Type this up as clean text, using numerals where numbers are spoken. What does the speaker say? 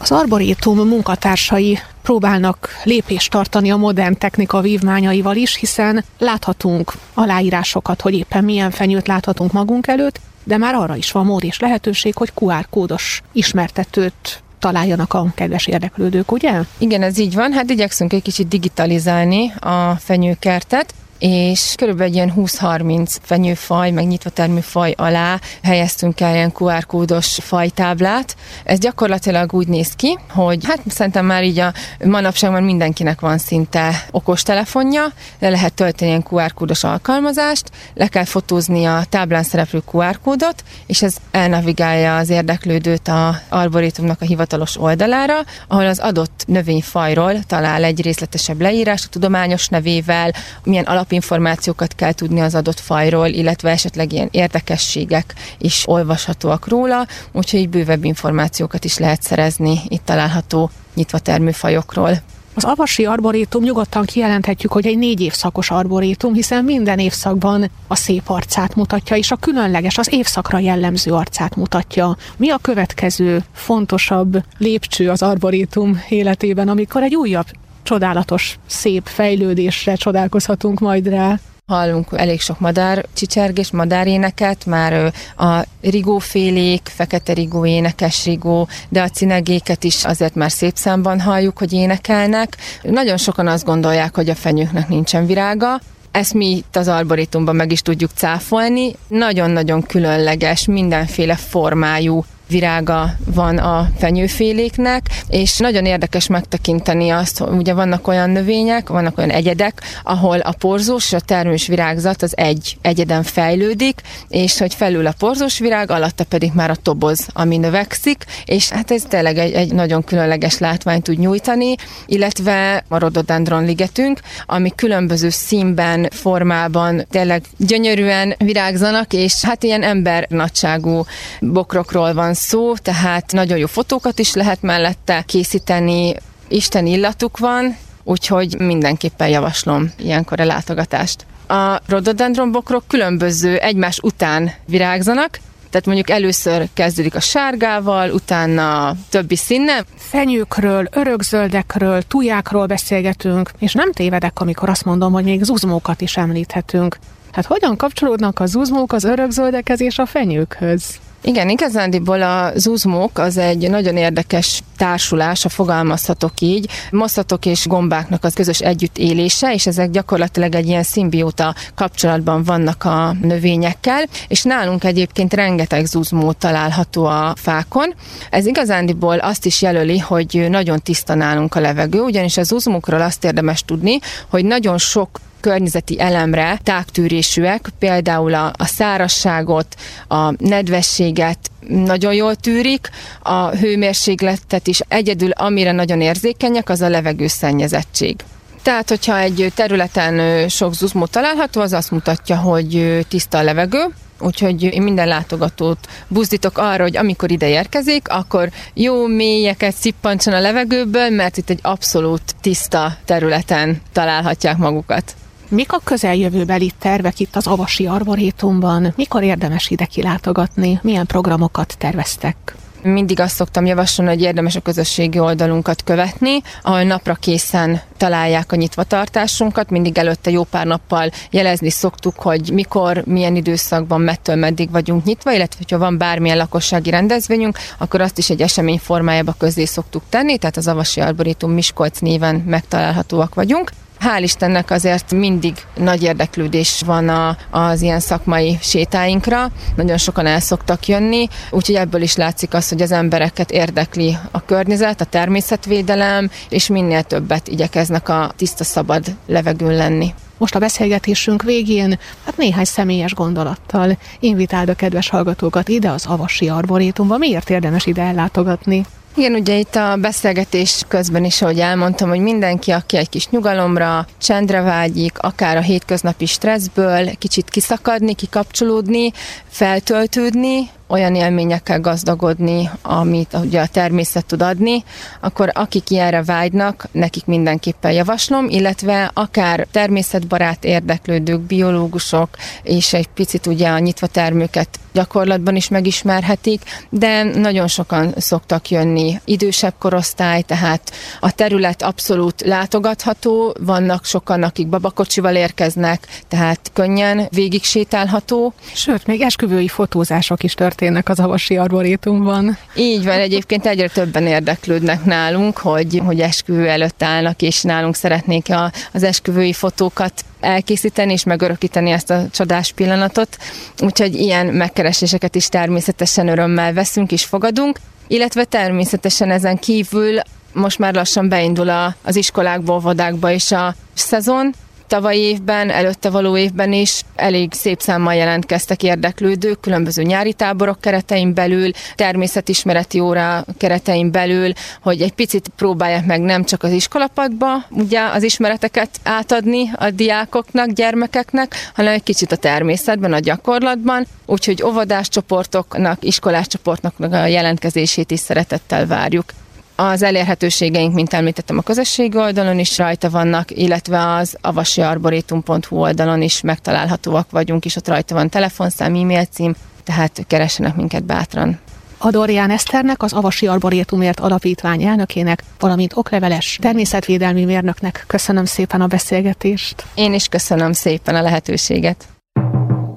Az arborétum munkatársai próbálnak lépést tartani a modern technika vívmányaival is, hiszen láthatunk aláírásokat, hogy éppen milyen fenyőt láthatunk magunk előtt, de már arra is van mód és lehetőség, hogy QR kódos ismertetőt találjanak a kedves érdeklődők, ugye? Igen, ez így van. Hát igyekszünk egy kicsit digitalizálni a fenyőkertet, és körülbelül ilyen 20-30 fenyőfaj, meg nyitva termőfaj alá helyeztünk el ilyen QR kódos fajtáblát. Ez gyakorlatilag úgy néz ki, hogy hát szerintem már így a manapság már mindenkinek van szinte okostelefonja, le lehet tölteni ilyen QR kódos alkalmazást, le kell fotózni a táblán szereplő QR kódot, és ez elnavigálja az érdeklődőt az arborétumnak a hivatalos oldalára, ahol az adott növényfajról talál egy részletesebb leírást a tudományos nevével, milyen alapinformációkat kell tudni az adott fajról, illetve esetleg ilyen érdekességek is olvashatóak róla, úgyhogy így bővebb információkat is lehet szerezni itt található nyitva termőfajokról. Az avasi arborétum nyugodtan kijelenthetjük, hogy egy 4 évszakos arborétum, hiszen minden évszakban a szép arcát mutatja, és a különleges, az évszakra jellemző arcát mutatja. Mi a következő fontosabb lépcső az arborétum életében, amikor egy újabb csodálatos, szép fejlődésre csodálkozhatunk majd rá? Hallunk elég sok madárcsicsergés, madáréneket, már a rigófélék, fekete rigó, énekes rigó, de a cinegéket is azért már szép számban halljuk, hogy énekelnek. Nagyon sokan azt gondolják, hogy a fenyőknek nincsen virága. Ezt mi itt az arborétumban meg is tudjuk cáfolni. Nagyon-nagyon különleges, mindenféle formájú virága van a fenyőféléknek, és nagyon érdekes megtekinteni azt, hogy ugye vannak olyan növények, vannak olyan egyedek, ahol a porzós és a termős virágzat az egy egyeden fejlődik, és hogy felül a porzós virág, alatta pedig már a toboz, ami növekszik, és hát ez tényleg egy nagyon különleges látványt tud nyújtani, illetve a rhododendron ligetünk, ami különböző színben, formában tényleg gyönyörűen virágzanak, és hát ilyen embernagyságú bokrokról van szó, tehát nagyon jó fotókat is lehet mellette készíteni, isten illatuk van, úgyhogy mindenképpen javaslom ilyenkor a látogatást. A rhododendron bokrok különböző egymás után virágzanak, tehát mondjuk először kezdődik a sárgával, utána a többi színnel. Fenyőkről, örökzöldekről, tujákról beszélgetünk, és nem tévedek, amikor azt mondom, hogy még zuzmókat is említhetünk. Hát hogyan kapcsolódnak a zuzmók az örökzöldekhez és a fenyőkhöz? Igen, igazándiból a zuzmók az egy nagyon érdekes társulás, ha fogalmazhatok így. Moszhatok és gombáknak az közös együttélése, és ezek gyakorlatilag egy ilyen szimbióta kapcsolatban vannak a növényekkel, és nálunk egyébként rengeteg zuzmó található a fákon. Ez igazándiból azt is jelöli, hogy nagyon tiszta nálunk a levegő, ugyanis a zuzmókról azt érdemes tudni, hogy nagyon sok környezeti elemre tágtűrésűek, például a szárazságot, a nedvességet nagyon jól tűrik, a hőmérsékletet is egyedül, amire nagyon érzékenyek, az a levegőszennyezettség. Tehát, hogyha egy területen sok zuzmó található, az azt mutatja, hogy tiszta a levegő, úgyhogy én minden látogatót buzdítok arra, hogy amikor ide érkezik, akkor jó mélyeket szippantson a levegőből, mert itt egy abszolút tiszta területen találhatják magukat. Mik a közeljövőbeli tervek itt az avasi arborétumban? Mikor érdemes ide kilátogatni? Milyen programokat terveztek? Mindig azt szoktam javasolni, hogy érdemes a közösségi oldalunkat követni, ahol napra készen találják a nyitvatartásunkat, mindig előtte jó pár nappal jelezni szoktuk, hogy mikor, milyen időszakban, mettől meddig vagyunk nyitva, illetve hogyha van bármilyen lakossági rendezvényünk, akkor azt is egy esemény formájába közé szoktuk tenni, tehát az Avasi Arborétum Miskolc néven megtalálhatóak vagyunk. Hál' Istennek azért mindig nagy érdeklődés van az ilyen szakmai sétáinkra, nagyon sokan el szoktak jönni, úgyhogy ebből is látszik az, hogy az embereket érdekli a környezet, a természetvédelem, és minél többet igyekeznek a tiszta, szabad levegőn lenni. Most a beszélgetésünk végén, néhány személyes gondolattal invitáld a kedves hallgatókat ide az Avasi Arborétumba. Miért érdemes ide ellátogatni? Igen, ugye itt a beszélgetés közben is, ahogy elmondtam, hogy mindenki, aki egy kis nyugalomra, csendre vágyik, akár a hétköznapi stresszből kicsit kiszakadni, kikapcsolódni, feltöltődni, olyan élményekkel gazdagodni, amit ugye a természet tud adni, akkor akik ilyenre vágynak, nekik mindenképpen javaslom, illetve akár természetbarát érdeklődők, biológusok, és egy picit ugye a nyitva termőket gyakorlatban is megismerhetik, de nagyon sokan szoktak jönni. Idősebb korosztály, tehát a terület abszolút látogatható, vannak sokan, akik babakocsival érkeznek, tehát könnyen végig sétálható. Sőt, még esküvői fotózások is történnek az Avasi Arborétumban. Így van, egyébként egyre többen érdeklődnek nálunk, hogy esküvő előtt állnak, és nálunk szeretnék az esküvői fotókat elkészíteni és megörökíteni ezt a csodás pillanatot. Úgyhogy ilyen megkereséseket is természetesen örömmel veszünk és fogadunk, illetve természetesen ezen kívül most már lassan beindul az iskolákba, óvodákba is a szezon. Tavalyi évben, előtte való évben is elég szép számmal jelentkeztek érdeklődők, különböző nyári táborok keretein belül, természetismereti óra keretein belül, hogy egy picit próbálják meg nem csak az iskolapadba ugye az ismereteket átadni a diákoknak, gyermekeknek, hanem egy kicsit a természetben, a gyakorlatban, úgyhogy óvodás csoportoknak, iskolás csoportoknak a jelentkezését is szeretettel várjuk. Az elérhetőségeink, mint említettem, a közösségi oldalon is rajta vannak, illetve az avasiarboretum.hu oldalon is megtalálhatóak vagyunk, és ott rajta van telefonszám, e-mail cím, tehát keressenek minket bátran. Adorján Eszternek, az Avasi Arborétumért Alapítvány elnökének, valamint okleveles természetvédelmi mérnöknek köszönöm szépen a beszélgetést. Én is köszönöm szépen a lehetőséget.